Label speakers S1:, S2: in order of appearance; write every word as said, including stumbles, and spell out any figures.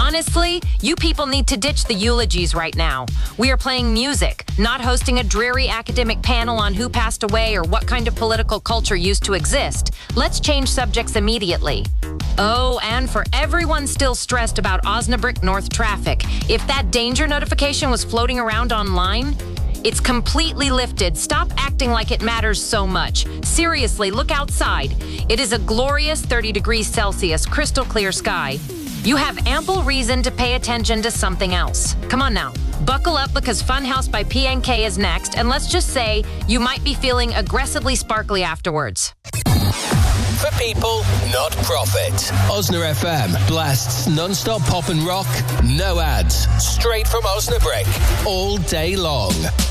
S1: Honestly, you people need to ditch the eulogies right now. We are playing music, not hosting a dreary academic panel on who passed away or what kind of political culture used to exist. Let's change subjects immediately. Oh, and for everyone still stressed about Osnabrück North traffic, if that danger notification was floating around online, it's completely lifted. Stop acting like it matters so much. Seriously, look outside. It is a glorious thirty degrees Celsius, crystal clear sky. You have ample reason to pay attention to something else. Come on now. Buckle up because Funhouse by P N K is next, and let's just say you might be feeling aggressively sparkly afterwards.
S2: For people, not profit. Osna F M blasts non-stop pop and rock, no ads, straight from Osnabrück, all day long.